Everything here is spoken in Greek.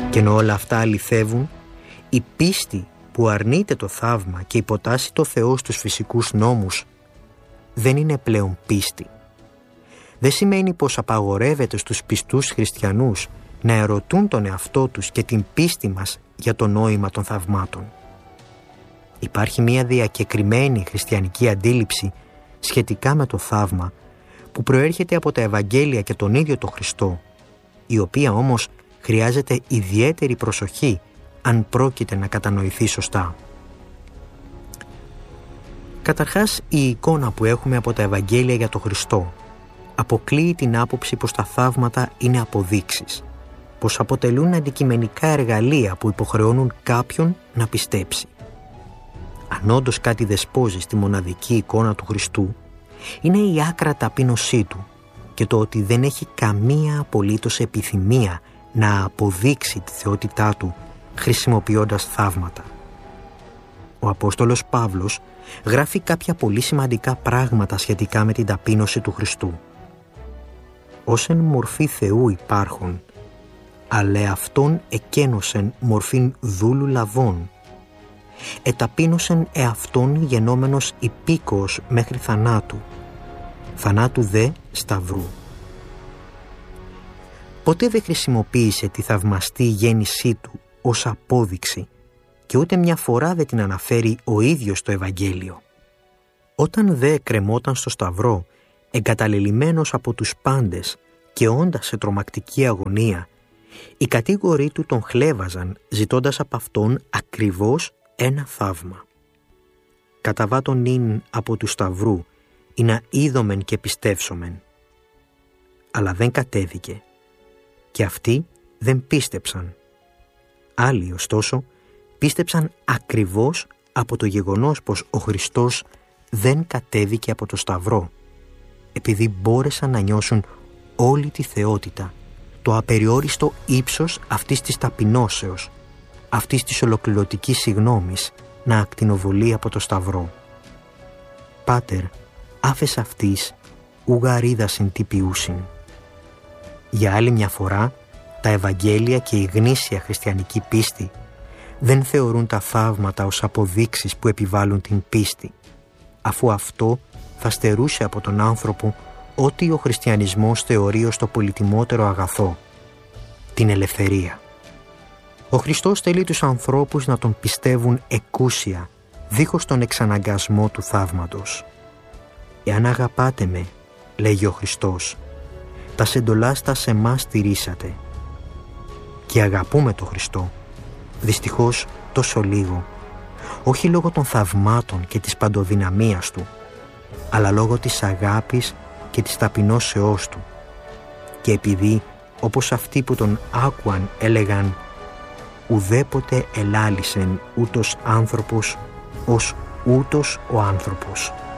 Και ενώ όλα αυτά αληθεύουν, η πίστη που αρνείται το θαύμα και υποτάσσει το Θεό στους φυσικούς νόμους δεν είναι πλέον πίστη. Δεν σημαίνει πως απαγορεύεται στους πιστούς χριστιανούς να ερωτούν τον εαυτό τους και την πίστη μας για το νόημα των θαυμάτων. Υπάρχει μια διακεκριμένη χριστιανική αντίληψη σχετικά με το θαύμα που προέρχεται από τα Ευαγγέλια και τον ίδιο τον Χριστό, η οποία όμως χρειάζεται ιδιαίτερη προσοχή αν πρόκειται να κατανοηθεί σωστά. Καταρχάς, η εικόνα που έχουμε από τα Ευαγγέλια για τον Χριστό αποκλείει την άποψη πως τα θαύματα είναι αποδείξεις, πως αποτελούν αντικειμενικά εργαλεία που υποχρεώνουν κάποιον να πιστέψει. Αν όντως κάτι δεσπόζει στη μοναδική εικόνα του Χριστού, είναι η άκρα ταπείνωσή του και το ότι δεν έχει καμία απολύτως επιθυμία να αποδείξει τη θεότητά του χρησιμοποιώντας θαύματα. Ο Απόστολος Παύλος γράφει κάποια πολύ σημαντικά πράγματα σχετικά με την ταπείνωση του Χριστού. «Ως εν μορφή Θεού υπάρχων, αλλά αυτόν εκένωσεν μορφήν δούλου λαβών. Εταπείνωσεν εαυτόν γενόμενος υπήκοος μέχρι θανάτου, θανάτου δε σταυρού». Ποτέ δεν χρησιμοποίησε τη θαυμαστή γέννησή του ως απόδειξη και ούτε μια φορά δεν την αναφέρει ο ίδιος στο Ευαγγέλιο. Όταν δε κρεμόταν στο σταυρό, εγκαταλελειμμένος από τους πάντες και όντας σε τρομακτική αγωνία, οι κατήγοροι του τον χλέβαζαν ζητώντας από αυτόν ακριβώς ένα θαύμα. «Καταβάτων ειν από του σταυρού, ή να είδομεν και πιστεύσομεν». Αλλά δεν κατέβηκε και αυτοί δεν πίστεψαν. Άλλοι, ωστόσο, πίστεψαν ακριβώς από το γεγονός πως ο Χριστός δεν κατέβηκε από το σταυρό, επειδή μπόρεσαν να νιώσουν όλη τη θεότητα, το απεριόριστο ύψος αυτής της ταπεινώσεως, αυτής της ολοκληρωτικής συγνώμης να ακτινοβολεί από το σταυρό. «Πάτερ, άφες αυτής, ουγαρίδασιν τι ποιούσιν». Για άλλη μια φορά, τα Ευαγγέλια και η γνήσια χριστιανική πίστη δεν θεωρούν τα θαύματα ως αποδείξεις που επιβάλλουν την πίστη, αφού αυτό θα στερούσε από τον άνθρωπο ό,τι ο χριστιανισμός θεωρεί ως το πολυτιμότερο αγαθό, την ελευθερία. Ο Χριστός θέλει τους ανθρώπους να τον πιστεύουν εκούσια, δίχως τον εξαναγκασμό του θαύματος. «Εάν αγαπάτε με», λέγει ο Χριστός, «τα σεντολάστα σε μας τηρήσατε». Και αγαπούμε τον Χριστό, δυστυχώς τόσο λίγο, όχι λόγω των θαυμάτων και της παντοδυναμίας του, αλλά λόγω της αγάπης και της ταπεινώσεώς του. Και επειδή, όπως αυτοί που τον άκουαν έλεγαν «ουδέποτε ελάλησεν ούτως άνθρωπος ως ούτως ο άνθρωπος».